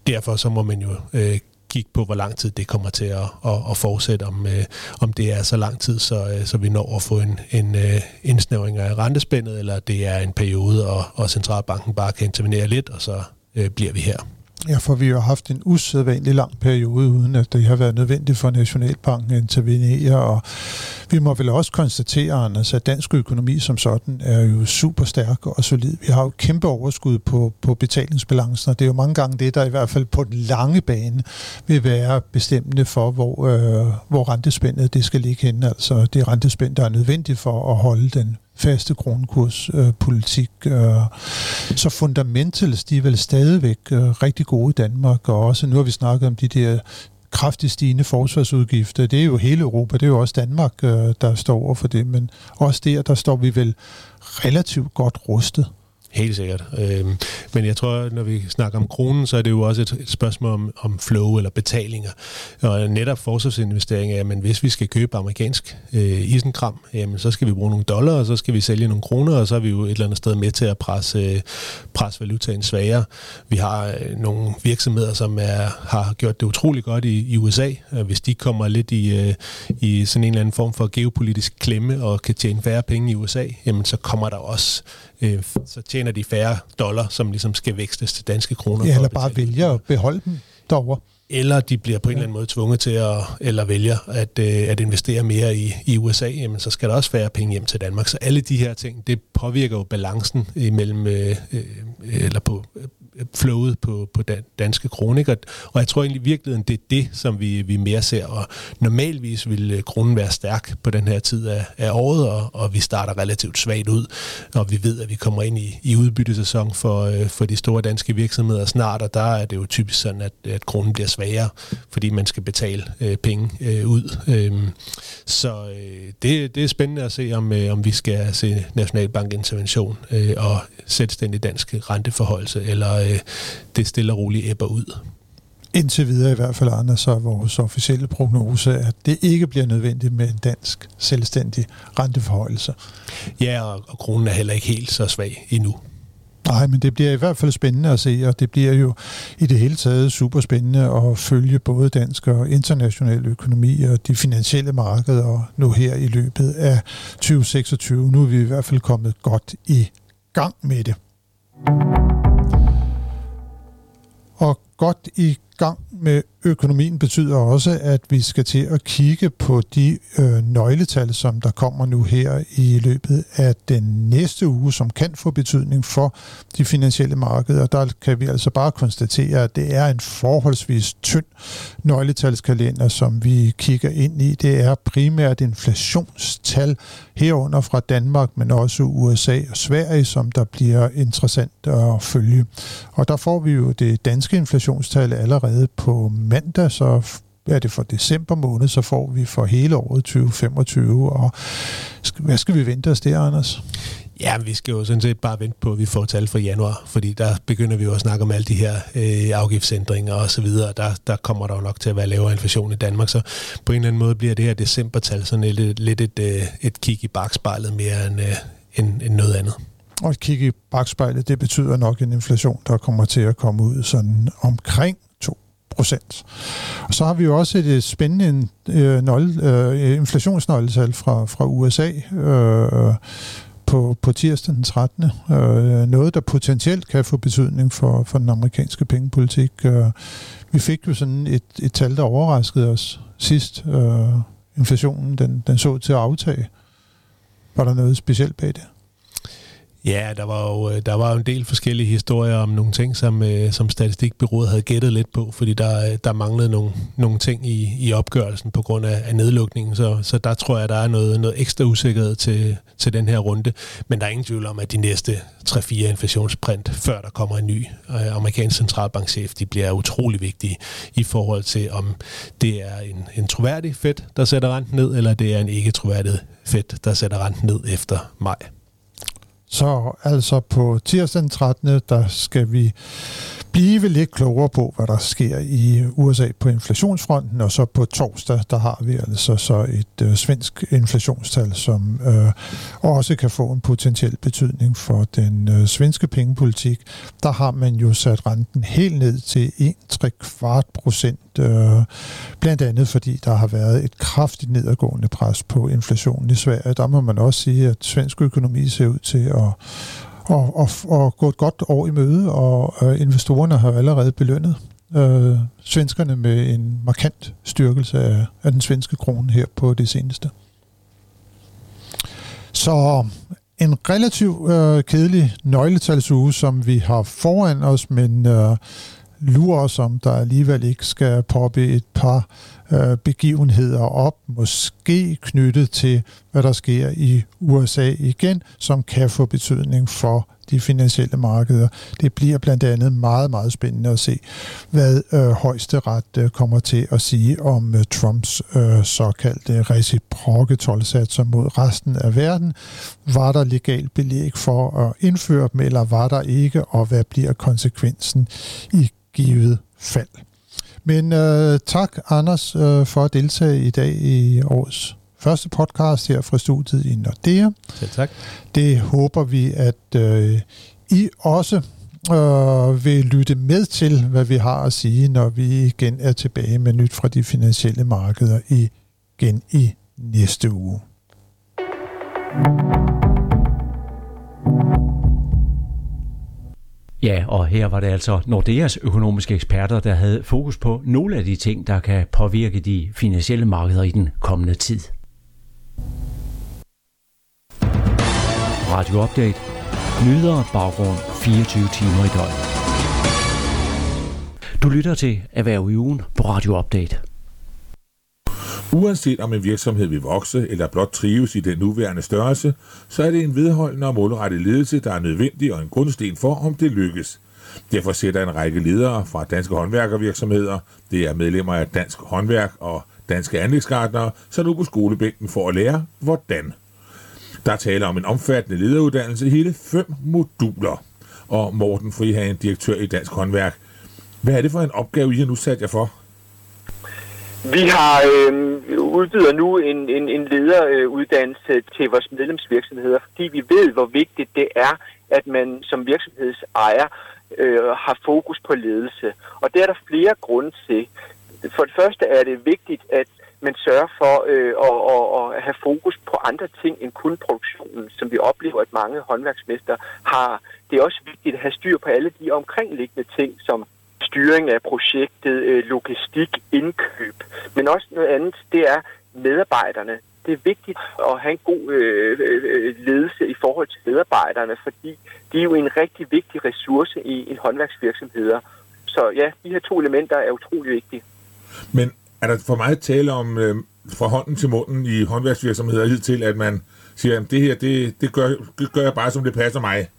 derfor så må man jo kigge på, hvor lang tid det kommer til at fortsætte, om det er så lang tid, så vi når at få en indsnævring af rentespændet, eller det er en periode, og centralbanken bare kan intervenere lidt, og så bliver vi her. Ja, for vi har haft en usædvanlig lang periode, uden at det har været nødvendigt for Nationalbanken at intervenere, og vi må vel også konstatere, Anders, at dansk økonomi som sådan er jo super stærk og solid. Vi har jo kæmpe overskud på betalingsbalancen, og det er jo mange gange det, der i hvert fald på den lange bane vil være bestemmende for, hvor rentespændet det skal ligge henne. Altså det rentespænd, der er nødvendigt for at holde den faste kronekurspolitik. Så fundamentals, de er vel stadigvæk rigtig gode i Danmark, og også nu har vi snakket om de der kraftigt stigende forsvarsudgifter. Det er jo hele Europa, det er jo også Danmark, der står over for det, men også der står vi vel relativt godt rustet. Helt sikkert. Men jeg tror, når vi snakker om kronen, så er det jo også et spørgsmål om flow eller betalinger. Og netop forsvarsinvesteringer, men hvis vi skal købe amerikansk isenkram, jamen, så skal vi bruge nogle dollar, og så skal vi sælge nogle kroner, og så er vi jo et eller andet sted med til at presse valutaen svagere. Vi har nogle virksomheder, som har gjort det utrolig godt i USA. Hvis de kommer lidt i sådan en eller anden form for geopolitisk klemme og kan tjene færre penge i USA, jamen, så kommer der også så tjener de færre dollar, som ligesom skal vækstes til danske kroner. Ja, eller bare vælger at beholde dem derovre. Eller de bliver på en eller anden måde tvunget til eller vælger at investere mere i USA, jamen så skal der også færre penge hjem til Danmark. Så alle de her ting, det påvirker jo balancen imellem, eller på flowet på danske kroner. Og jeg tror egentlig i virkeligheden, det er det, som vi mere ser. Og normalvis vil kronen være stærk på den her tid af året, og vi starter relativt svagt ud. Og vi ved, at vi kommer ind i udbyttesæson for de store danske virksomheder snart, og der er det jo typisk sådan, at kronen bliver svagere, fordi man skal betale penge ud. Så det er spændende at se, om vi skal se Nationalbank-intervention og selvstændig dansk renteforholdelse, eller det stille og roligt ebber ud. Indtil videre i hvert fald, Anders, så er vores officielle prognose, at det ikke bliver nødvendigt med en dansk selvstændig renteforholdelse. Ja, og kronen er heller ikke helt så svag endnu. Nej, men det bliver i hvert fald spændende at se, og det bliver jo i det hele taget super spændende at følge både dansk og international økonomi og de finansielle markeder, og nu her i løbet af 2026. Nu er vi i hvert fald kommet godt i gang med det. Og godt i gang med økonomien betyder også, at vi skal til at kigge på de nøgletal, som der kommer nu her i løbet af den næste uge, som kan få betydning for de finansielle markeder. Der kan vi altså bare konstatere, at det er en forholdsvis tynd nøgletalskalender, som vi kigger ind i. Det er primært inflationstal herunder fra Danmark, men også USA og Sverige, som der bliver interessant at følge. Og der får vi jo det danske inflationstal allerede på mandag, så er det for december måned, så får vi for hele året 2025. Og hvad skal vi vente os der, Anders? Ja, vi skal jo sådan set bare vente på, at vi får tal for januar, fordi der begynder vi jo at snakke om alle de her afgiftsændringer og så videre. Der kommer der jo nok til at være lavere inflation i Danmark, så på en eller anden måde bliver det her decembertal sådan lidt et kig i bagspejlet mere end noget andet. Og et kig i bagspejlet, det betyder nok en inflation, der kommer til at komme ud sådan omkring 2%. Og så har vi jo også et spændende inflationsnøgletal fra USA på tirsdag den 13. Noget, der potentielt kan få betydning for den amerikanske pengepolitik. Vi fik jo sådan et tal, der overraskede os sidst. Inflationen, den så til at aftage. Var der noget specielt bag det? Ja, der var jo en del forskellige historier om nogle ting, som Statistikbureauet havde gættet lidt på, fordi der manglede nogle ting i opgørelsen på grund af nedlukningen, så der tror jeg, der er noget ekstra usikkerhed til den her runde. Men der er ingen tvivl om, at de næste 3-4 inflationsprint, før der kommer en ny amerikansk centralbankchef, de bliver utrolig vigtige i forhold til, om det er en troværdig Fed, der sætter renten ned, eller det er en ikke troværdig Fed, der sætter renten ned efter maj. Så altså på tirsdag den 13. der skal vi blive lidt klogere på, hvad der sker i USA på inflationsfronten, og så på torsdag, der har vi altså så et svensk inflationstal, som også kan få en potentiel betydning for den svenske pengepolitik. Der har man jo sat renten helt ned til 1,75%, blandt andet fordi der har været et kraftigt nedadgående pres på inflationen i Sverige. Der må man også sige, at svensk økonomi ser ud til at gå et godt år i møde, og investorerne har allerede belønnet svenskerne med en markant styrkelse af den svenske krone her på det seneste. Så en relativt kedelig nøgletalsuge, som vi har foran os, men lurer os, om der alligevel ikke skal poppe et par begivenheder op, måske knyttet til, hvad der sker i USA igen, som kan få betydning for de finansielle markeder. Det bliver blandt andet meget, meget spændende at se, hvad højesteret kommer til at sige om Trumps såkaldte reciprokke toldsatser mod resten af verden. Var der legalt belæg for at indføre dem, eller var der ikke, og hvad bliver konsekvensen i givet fald? Men tak, Anders, for at deltage i dag i årets første podcast her fra studiet i Nordea. Selv tak. Det håber vi, at I også vil lytte med til, hvad vi har at sige, når vi igen er tilbage med nyt fra de finansielle markeder igen i næste uge. Ja, og her var det altså Nordeas økonomiske eksperter, der havde fokus på nogle af de ting, der kan påvirke de finansielle markeder i den kommende tid. Radio Update. Nyheder baggrund 24 timer i døgnet. Du lytter til Erhverv i ugen på Radio Update. Uanset om en virksomhed vil vokse eller blot trives i den nuværende størrelse, så er det en vedholdende og målrettet ledelse, der er nødvendig og en grundsten for, om det lykkes. Derfor sætter en række ledere fra danske håndværkervirksomheder, det er medlemmer af Dansk Håndværk og Danske Anlægsgartnere, så nu på skolebænken for at lære, hvordan. Der taler om en omfattende lederuddannelse i hele 5 moduler. Og Morten Frihagen, direktør i Dansk Håndværk. Hvad er det for en opgave, I har nu sat jer for? Vi har udbyder nu en lederuddannelse til vores medlemsvirksomheder, fordi vi ved, hvor vigtigt det er, at man som virksomhedsejer har fokus på ledelse. Og det er der flere grunde til. For det første er det vigtigt, at man sørger for at have fokus på andre ting end kun produktionen, som vi oplever, at mange håndværksmestre har. Det er også vigtigt at have styr på alle de omkringliggende ting, som styring af projektet, logistik, indkøb. Men også noget andet, det er medarbejderne. Det er vigtigt at have en god ledelse i forhold til medarbejderne, fordi de er jo en rigtig vigtig ressource i en håndværksvirksomhed. Så ja, de her 2 elementer er utrolig vigtige. Men er der for meget tale om fra hånden til munden i håndværksvirksomheder hidtil, at man siger, at det her, det gør jeg bare, som det passer mig?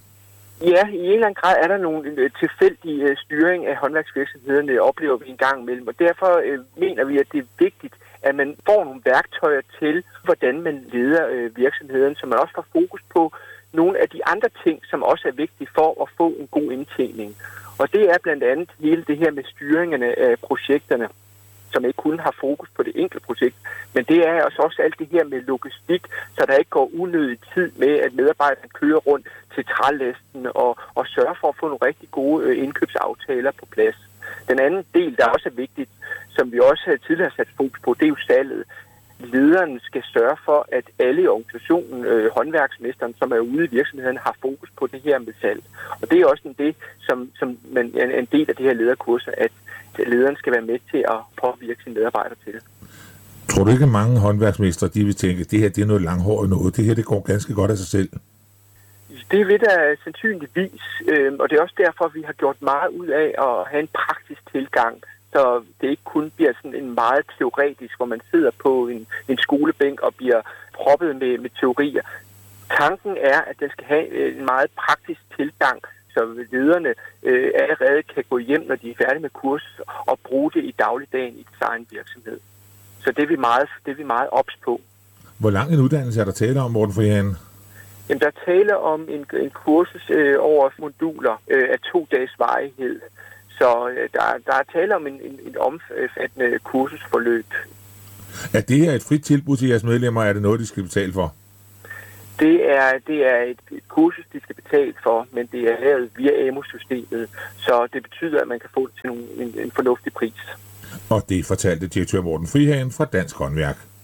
Ja, i en eller anden grad er der nogle tilfældige styring af håndværksvirksomhederne, oplever vi en gang imellem. Og derfor mener vi, at det er vigtigt, at man får nogle værktøjer til, hvordan man leder virksomheden, så man også får fokus på nogle af de andre ting, som også er vigtige for at få en god indtjening. Og det er blandt andet hele det her med styringerne af projekterne, som ikke kun har fokus på det enkelte projekt, men det er også alt det her med logistik, så der ikke går unødig tid med, at medarbejderne kører rundt til trælæsten og sørger for at få nogle rigtig gode indkøbsaftaler på plads. Den anden del, der også er vigtigt, som vi også tidligere har sat fokus på, det er jo salget. Lederen skal sørge for, at alle i organisationen, håndværksmesteren, som er ude i virksomheden, har fokus på det her med salg. Og det er også det, som er en del af det her lederkurser, at lederen skal være med til at påvirke sine medarbejdere til det. Tror du ikke, at mange håndværksmestre, de vil tænke, at det her det er noget langhåret noget, det her det går ganske godt af sig selv? Det vil der sandsynligvis, og det er også derfor, vi har gjort meget ud af at have en praktisk tilgang, så det ikke kun bliver sådan en meget teoretisk, hvor man sidder på en skolebænk og bliver proppet med teorier. Tanken er, at den skal have en meget praktisk tilgang, så lederne allerede kan gå hjem, når de er færdige med kurs, og bruge det i dagligdagen i deres egen virksomhed. Så det er vi meget ops på. Hvor lang en uddannelse er der tale om, Morten Frihagen? Jamen, der er tale om en kursus over moduler af 2 dages varighed. Så der er tale om en omfattende kursusforløb. Er det her et frit tilbud til jeres medlemmer, er det noget, de skal betale for? Det er et kursus, de skal betale for, men det er lavet via AMO-systemet, så det betyder, at man kan få det til en fornuftig pris. Og det fortalte direktør Morten Frihagen fra Dansk Håndværk.